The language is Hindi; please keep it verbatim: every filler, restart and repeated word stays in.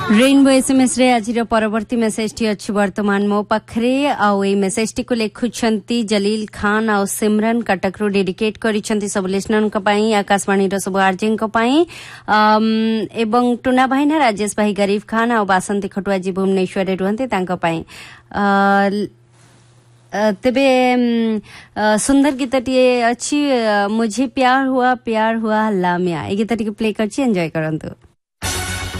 रेनबो एसएमएस रे आज परवर्ती मेसेज टी अच्छी वर्तमान मो पाखरे आउ ए मेसेज टी को लिखुछंती जलील खान आउ सिमरन कटक रो डेडिकेट करिछंती सब लिसनर को पाई आकाशवाणी रो सब आरजे को पाई एवं टुना भाईना राजेश भाई गरीब खान आउ बासंती खटुआ जी भुवनेश्वर रे रहंते तांको पाई तेबे सुंदर गीतटी अच्छी मुझे प्यार हुआ प्यार हुआ लामिया ए गीतटी को प्ले करछि एंजॉय करंतु।